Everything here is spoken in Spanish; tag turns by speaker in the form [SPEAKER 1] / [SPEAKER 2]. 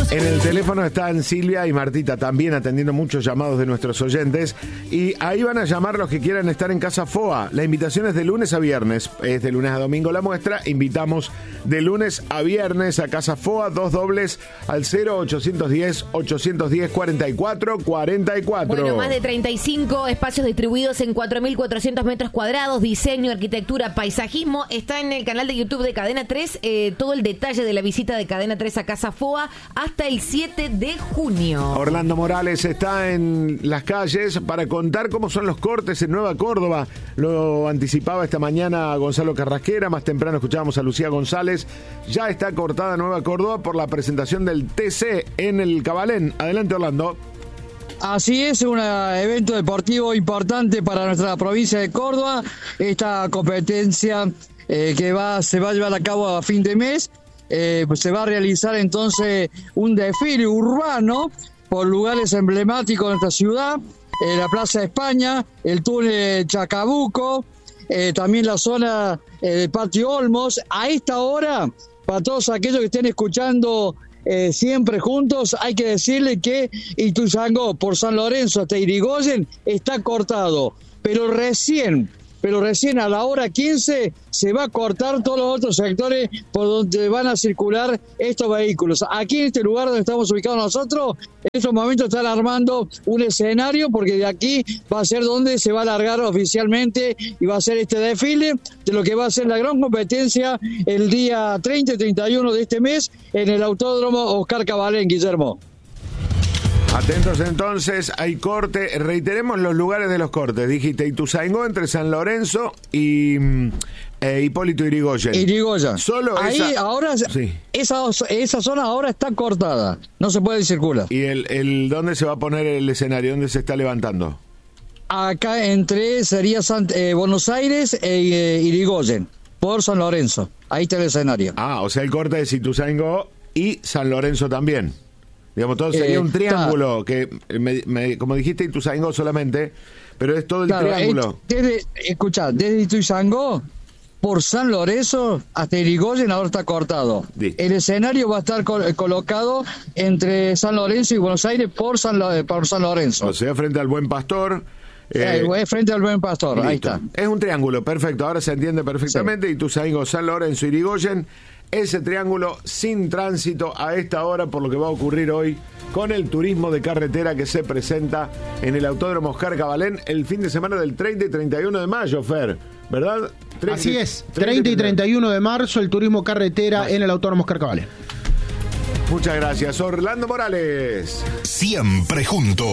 [SPEAKER 1] En el teléfono están Silvia y Martita también atendiendo muchos llamados de nuestros oyentes y ahí van a llamar los que quieran estar en Casa FOA. La invitación es de lunes a viernes, es de lunes a domingo la muestra. Invitamos de lunes a viernes a Casa FOA, 2 dobles al 0810-810-4444.
[SPEAKER 2] Bueno, más de 35 espacios distribuidos en 4.400 metros cuadrados, diseño, arquitectura, paisajismo. Está en el canal de YouTube de Cadena 3 todo el detalle de la visita de Cadena 3 a Casa FOA hasta el 7 de junio.
[SPEAKER 1] Orlando Morales está en las calles para contar cómo son los cortes en Nueva Córdoba. Lo anticipaba esta mañana Gonzalo Carrasquera, más temprano escuchábamos a Lucía González. Ya está cortada Nueva Córdoba por la presentación del TC en el Cabalén. Adelante, Orlando.
[SPEAKER 3] Así es, un evento deportivo importante para nuestra provincia de Córdoba. Esta competencia que se va a llevar a cabo a fin de mes. Pues se va a realizar entonces un desfile urbano por lugares emblemáticos de nuestra ciudad, la Plaza de España, el túnel Chacabuco, también la zona del Patio Olmos. A esta hora, para todos aquellos que estén escuchando siempre juntos, hay que decirle que Ituzaingó por San Lorenzo hasta Irigoyen está cortado, pero recién a la hora 15 se va a cortar todos los otros sectores por donde van a circular estos vehículos. Aquí en este lugar donde estamos ubicados nosotros, en estos momentos están armando un escenario porque de aquí va a ser donde se va a alargar oficialmente y va a ser este desfile de lo que va a ser la gran competencia el día 30 y 31 de este mes en el Autódromo Oscar Cabalén, Guillermo.
[SPEAKER 1] Atentos entonces, hay corte. Reiteremos los lugares de los cortes. Dijiste Ituzaingó entre San Lorenzo y Hipólito Yrigoyen. Solo
[SPEAKER 3] ahí
[SPEAKER 1] esa...
[SPEAKER 3] ahora
[SPEAKER 1] sí.
[SPEAKER 3] esa zona ahora está cortada, no se puede circular.
[SPEAKER 1] ¿Y el dónde se va a poner el escenario? ¿Dónde se está levantando?
[SPEAKER 3] Acá sería Buenos Aires e Irigoyen, por San Lorenzo. Ahí está el escenario.
[SPEAKER 1] Ah, o sea, el corte es Ituzaingó y San Lorenzo también. Digamos, todo sería un triángulo que, como dijiste, Ituzaingó solamente, pero es todo el triángulo.
[SPEAKER 3] Desde Ituzaingó por San Lorenzo hasta Irigoyen ahora está cortado. Sí. El escenario va a estar colocado entre San Lorenzo y Buenos Aires por San Lorenzo.
[SPEAKER 1] O sea, frente al Buen Pastor.
[SPEAKER 3] Frente al Buen Pastor, listo. Ahí está.
[SPEAKER 1] Es un triángulo, perfecto, ahora se entiende perfectamente. Sí. Ituzaingó, San Lorenzo, Irigoyen. Ese triángulo sin tránsito a esta hora por lo que va a ocurrir hoy con el turismo de carretera que se presenta en el Autódromo Oscar Cabalén el fin de semana del 30 y 31 de mayo, Fer, ¿verdad?
[SPEAKER 4] Así es, 30 y 31 de marzo el turismo carretera en el Autódromo Oscar Cabalén.
[SPEAKER 1] Muchas gracias, Orlando Morales.
[SPEAKER 5] Siempre juntos.